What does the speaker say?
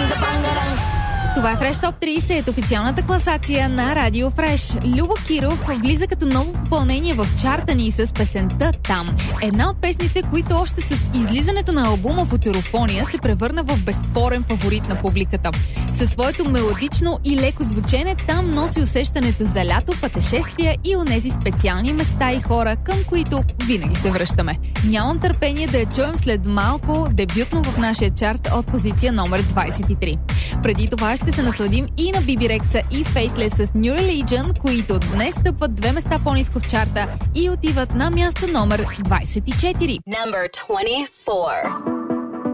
Това е Fresh Top 30, официалната класация на Радио Fresh. Любо Киров влиза като ново попълнение в чарта ни с песента "Там". Една от песните, които още с излизането на албума "Футурофония" се превърна в безспорен фаворит на публиката. Със своето мелодично и леко звучене "Там" носи усещането за лято, пътешествия и онези специални места и хора, към които винаги се връщаме. Нямам търпение да я чуем след малко, дебютно в нашия чарт от позиция номер 23. Преди това ще се насладим и на Биби Рекса и Faithless с New Religion, които днес стъпват 2 места по-ниско в чарта и отиват на място номер 24. Number 24.